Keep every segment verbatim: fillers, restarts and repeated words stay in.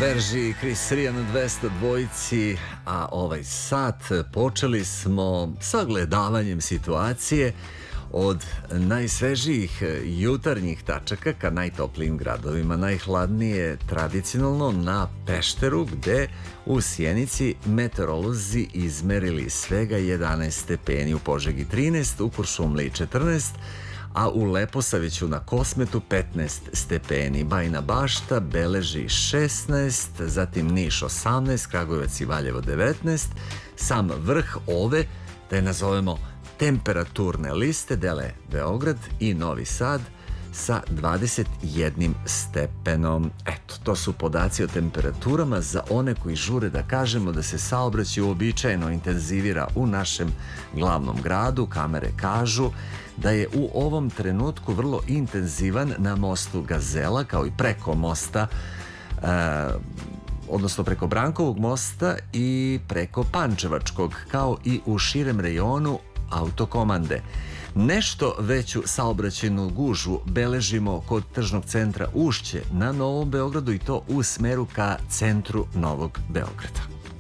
Berži, Chris Ria na dvesta dvojici, a ovaj sat počeli smo sa gledavanjem situacije od najsvežijih jutarnjih tačaka ka najtoplijim gradovima. Najhladnije tradicionalno na Pešteru, gde u Sjenici meteorolozi izmerili svega jedanaest stepeni, u Požegi trinaest, u Kuršumliji četrnaest, a u Leposaviću na Kosmetu petnaest stepeni. Bajina Bašta beleži šesnaest, zatim Niš osamnaest, Kragujevac i Valjevo devetnaest. Sam vrh ove, da je nazovemo temperaturne liste, dele Beograd i Novi Sad sa dvadeset jednim stepenom. Eto, to su podaci o temperaturama za one koji žure da kažemo da se saobraćaj uobičajeno intenzivira u našem glavnom gradu. Kamere kažu da je u ovom trenutku vrlo intenzivan na mostu Gazela, kao i preko mosta, e, odnosno preko Brankovog mosta i preko Pančevačkog, kao i u širem rejonu Autokomande. Nešto veću saobraćajnu gužvu beležimo kod tržnog centra Ušće na Novom Beogradu, i to u smeru ka centru Novog Beograda.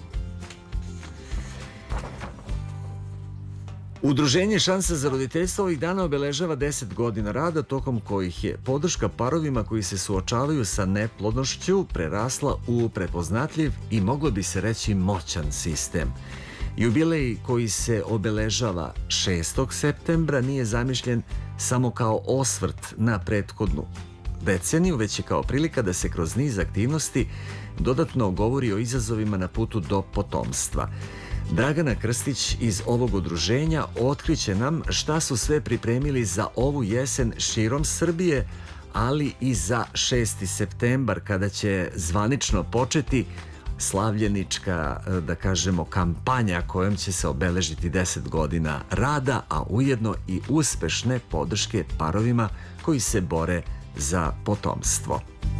Udruženje Šansa za roditeljstvo ovih dana obeležava deset godina rada, tokom kojih je podrška parovima koji se suočavaju sa neplodnošću prerasla u prepoznatljiv i, moglo bi se reći, moćan sistem. Jubilej koji se obeležava šestog septembra nije zamišljen samo kao osvrt na prethodnu deceniju, već je kao prilika da se kroz niz aktivnosti dodatno govori o izazovima na putu do potomstva. Dragana Krstić iz ovog udruženja otkriće nam šta su sve pripremili za ovu jesen širom Srbije, ali i za šesti septembar, kada će zvanično početi slavljenička, da kažemo, kampanja kojom će se obeležiti deset godina rada, a ujedno i uspešne podrške parovima koji se bore za potomstvo.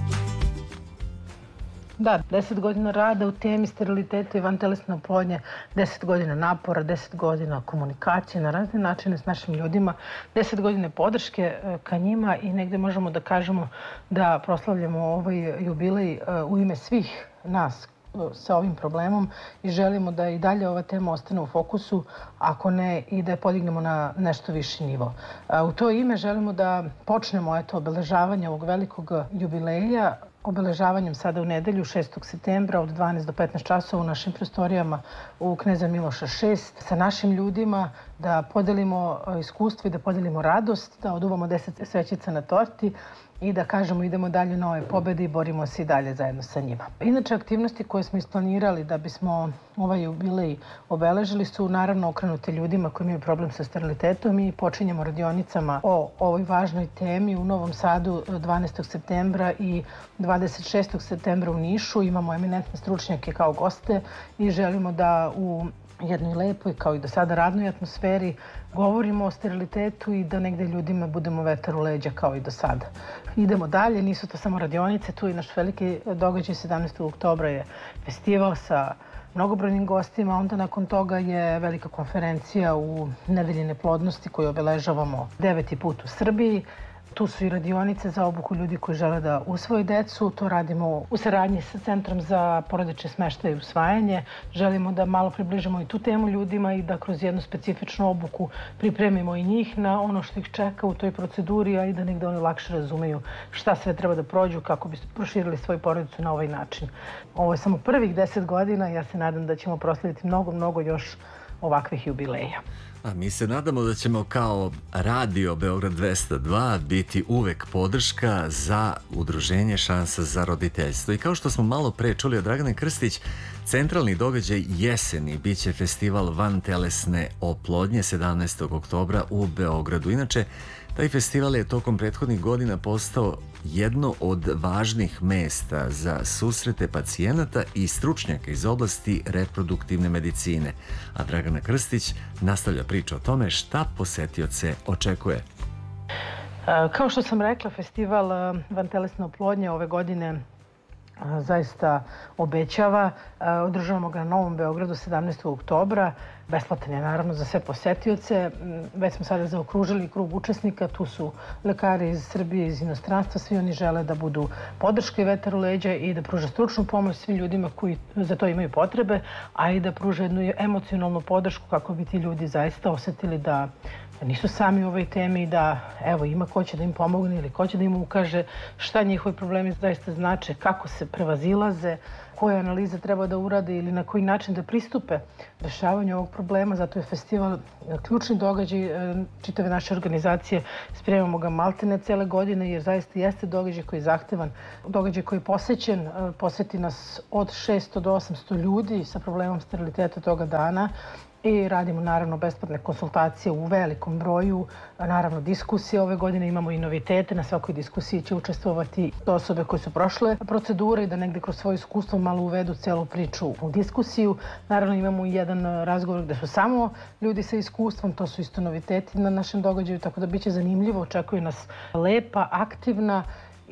Da, deset godina rada u temi steriliteta i vantelesne oplodnje, deset godina napora, deset godina komunikacije na razne načine s našim ljudima, deset godina podrške ka njima, i negde možemo da kažemo da proslavljamo ovaj jubilej u ime svih nas sa ovim problemom i želimo da i dalje ova tema ostane u fokusu, ako ne i da je podignemo na nešto viši nivo. U to ime želimo da počnemo eto, obeležavanje ovog velikog jubileja obeležavanjem sada u nedelju šestog septembra od dvanaest do petnaest časova u našim prostorijama u Kneza Miloša šest sa našim ljudima, da podelimo iskustvo i da podelimo radost, da oduvamo deset svećica na torti i da kažemo idemo dalje na ove pobede i borimo se i dalje zajedno sa njima. Inače, aktivnosti koje smo isplanirali da bismo ovaj jubilej obeležili su naravno okrenute ljudima koji imaju problem sa sterilitetom, i počinjemo radionicama o ovoj važnoj temi u Novom Sadu dvanaestog septembra i dvadeset šestog septembra u Nišu. Imamo eminentne stručnjake kao goste i želimo da u jednoj lepoj, kao i do sada, radnoj atmosferi govorimo o sterilitetu i da negde ljudima budemo vetar u leđa kao i do sada. Idemo dalje, nisu to samo radionice, tu je naš veliki događaj. sedamnaestog oktobra je festival sa mnogobrojnim gostima, onda nakon toga je velika konferencija u Nedelji neplodnosti koju obeležavamo deveti put u Srbiji. Tu su i radionice za obuku ljudi koji žele da usvoje decu. To radimo u saradnji sa Centrom za porodični smeštaj i usvajanje. Želimo da malo približimo i tu temu ljudima i da kroz jednu specifičnu obuku pripremimo i njih na ono što ih čeka u toj proceduri, a i da negde oni lakše razumeju šta sve treba da prođu kako bi proširili svoju porodicu na ovaj način. Ovo je samo prvih deset godina, ja se nadam da ćemo proslaviti mnogo, mnogo još ovakvih jubileja. A mi se nadamo da ćemo kao Radio Beograd dvesta dva biti uvek podrška za udruženje Šansa za roditeljstvo. I kao što smo malo pre čuli od Dragane Krstić, centralni događaj jeseni biće festival vantelesne oplodnje sedamnaestog oktobra u Beogradu. Inače, taj festival je tokom prethodnih godina postao jedno od važnih mesta za susrete pacijenata i stručnjaka iz oblasti reproduktivne medicine. A Dragana Krstić nastavlja priču o tome šta posetioce očekuje. Kao što sam rekla, festival vantelesne oplodnje ove godine zaista obećava. Održavamo ga na Novom Beogradu sedamnaestog oktobra. Besplatan je naravno za sve posetioce. Već smo sada zaokružili krug učesnika. Tu su lekari iz Srbije, iz inostranstva. Svi oni žele da budu podrška i vetar u leđa i da pruže stručnu pomoć svim ljudima koji za to imaju potrebe, a i da pruže jednu emocionalnu podršku kako bi ti ljudi zaista osetili da nisu sami u ovoj temi, da evo ima ko će da im pomogne ili ko će da im ukaže šta njihovi problemi zaista znače, kako se prevazilaze, koje analize treba da urade ili na koji način da pristupe rešavanju ovog problema. Zato je festival ključni događaj čitave naše organizacije. Spremamo ga maltene cele godine jer zaista jeste događaj koji je zahtevan, događaj koji je posećen. Poseti nas od šesto do osamsto ljudi sa problemom steriliteta toga dana. I radimo naravno besplatne konsultacije u velikom broju, naravno diskusije. Ove godine imamo i novitete, na svakoj diskusiji će učestvovati osobe koje su prošle procedure i da negde kroz svoje iskustvo malo uvedu celu priču u diskusiju. Naravno imamo i jedan razgovor gde su samo ljudi sa iskustvom, to su isto noviteti na našem događaju, tako da biće zanimljivo. Očekuje nas lepa, aktivna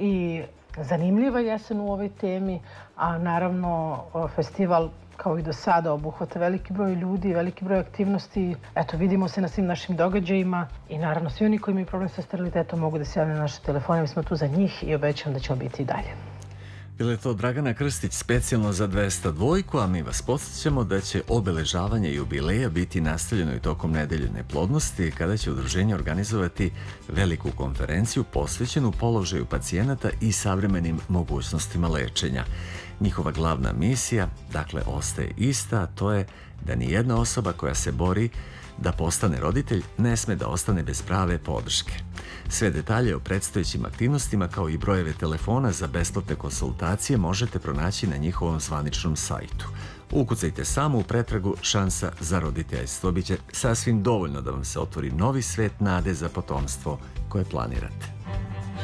i zanimljiva jesen u ovoj temi, a naravno festival kao i do sada obuhvata veliki broj ljudi, veliki broj aktivnosti. Eto, vidimo se na svim našim događajima i naravno svi oni koji imaju problem sa sterilitetom mogu da se javljaju na naše telefone. Mi smo tu za njih i obećam da ćemo biti i dalje. Bila je to Dragana Krstić specijalno za dvesta dvojku, a mi vas podsjećamo da će obeležavanje jubileja biti nastavljeno i tokom nedelje neplodnosti, kada će udruženje organizovati veliku konferenciju posvećenu položaju pacijenata i savremenim mogućnostima lečenja. Njihova glavna misija, dakle, ostaje ista, a to je da nijedna osoba koja se bori da postane roditelj ne sme da ostane bez prave podrške. Sve detalje o predstojećim aktivnostima kao i brojeve telefona za besplatne konsultacije možete pronaći na njihovom zvaničnom sajtu. Ukucajte samo u pretragu šansa za roditeljstvo. Biće sasvim dovoljno da vam se otvori novi svet nade za potomstvo koje planirate.